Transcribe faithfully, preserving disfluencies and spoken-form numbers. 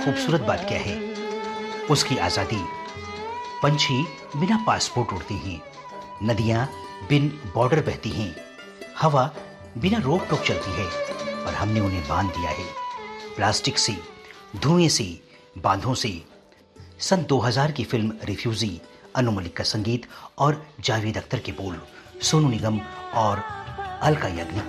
खूबसूरत बात क्या है? उसकी आज़ादी। पंछी बिना पासपोर्ट उड़ते हैं, नदियाँ बिन बॉर्डर बहती हैं, हवा बिना रोक टोक चलती है, और हमने उन्हें बांध दिया है प्लास्टिक से, धुएं से, बांधों से। सन दो हज़ार की फिल्म रिफ्यूजी, अनु मलिक का संगीत और जावेद अख्तर के बोल, सोनू निगम और अलका याग्निक